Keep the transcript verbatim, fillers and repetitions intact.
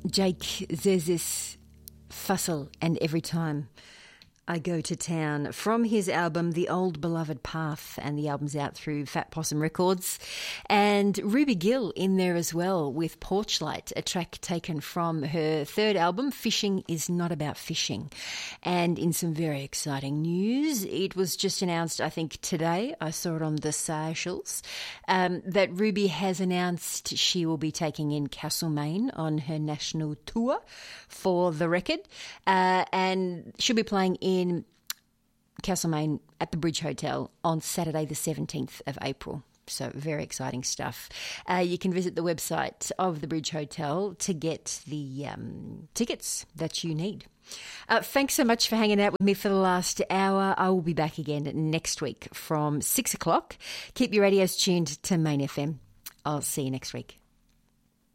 Jake Zezis, Fussle and Every Time I Go to Town, from his album The Old Beloved Path, and the album's out through Fat Possum Records. And Ruby Gill in there as well with Porchlight, a track taken from her third album, Fishing Is Not About Fishing. And in some very exciting news, it was just announced, I think today, I saw it on the socials, um, that Ruby has announced she will be taking in Castlemaine on her national tour for the record, uh, and she'll be playing in in Castlemaine at the Bridge Hotel on Saturday the seventeenth of April. So very exciting stuff. Uh, you can visit the website of the Bridge Hotel to get the um, tickets that you need. Uh, thanks so much for hanging out with me for the last hour. I will be back again next week from six o'clock. Keep your radios tuned to Main F M. I'll see you next week.